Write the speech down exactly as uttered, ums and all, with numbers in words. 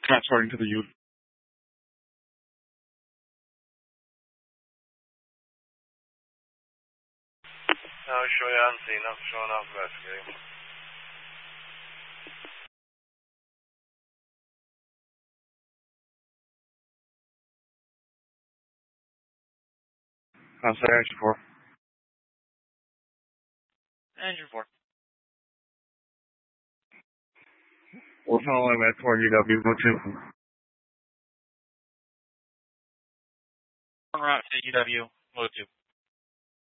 Transporting to the U. No, show you on scene, not showing off investigating. I'm sorry, engine four. Engine four. We're following at toward U W, mode two. On route to U W, mode two.